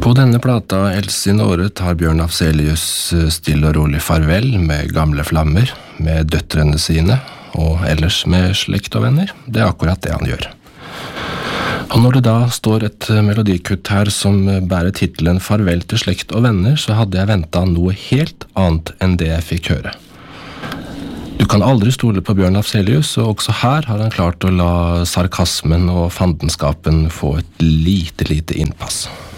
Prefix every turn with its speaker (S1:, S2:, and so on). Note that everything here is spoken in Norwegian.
S1: På denne plata Else sin åre tar Bjørn Afzelius stille og rolig farvel med gamle flammer, med døtrene sine, og ellers med slekt og venner. Det er akkurat det han gjør. Og når det da står et melodikutt her som bærer titelen Farvel til slekt og venner, så hadde jeg ventet noe helt annet enn det jeg fikk høre. Du kan aldri stole på Bjørn Afzelius, og også her har han klart å la sarkasmen og fandenskapen få et lite innpass.